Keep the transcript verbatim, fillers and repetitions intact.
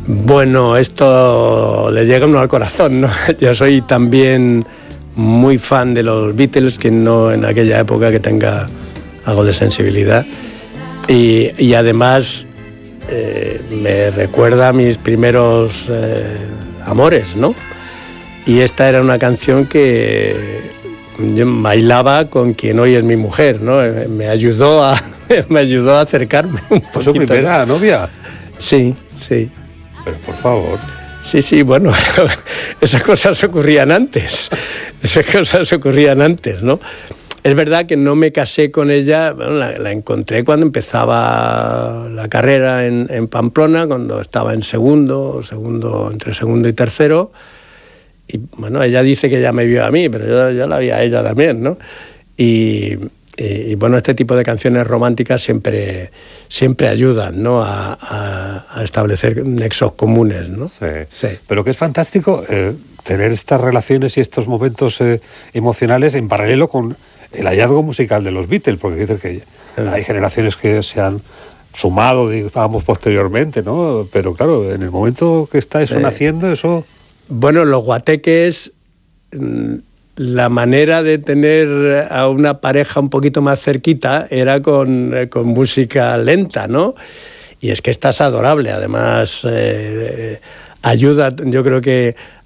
Bueno, esto le llega a uno al corazón, ¿no? Yo soy también muy fan de los Beatles, que no en aquella época que tenga algo de sensibilidad. Y, y además eh, me recuerda a mis primeros eh, amores, ¿no? Y esta era una canción que yo bailaba con quien hoy es mi mujer, ¿no? Me ayudó a, me ayudó a acercarme un poquito. ¿Fue su primera novia? Sí, sí. Pero por favor. Sí, sí, bueno, esas cosas ocurrían antes, esas cosas ocurrían antes, ¿no? Es verdad que no me casé con ella, bueno, la, la encontré cuando empezaba la carrera en, en Pamplona, cuando estaba en segundo, segundo, entre segundo y tercero, y bueno, ella dice que ya me vio a mí, pero yo, yo la vi a ella también, ¿no? Y, y, y bueno, este tipo de canciones románticas siempre, siempre ayudan, ¿no? a, a, a establecer nexos comunes, ¿no? Sí. Sí. Pero que es fantástico eh, tener estas relaciones y estos momentos eh, emocionales en paralelo con el hallazgo musical de los Beatles, porque dicen que hay generaciones que se han sumado, digamos, posteriormente, ¿no? Pero claro, en el momento que está eso sí. naciendo, eso... Bueno, los guateques, la manera de tener a una pareja un poquito más cerquita era con, con música lenta, ¿no? Y es que esta es adorable, además eh, ayuda, yo creo que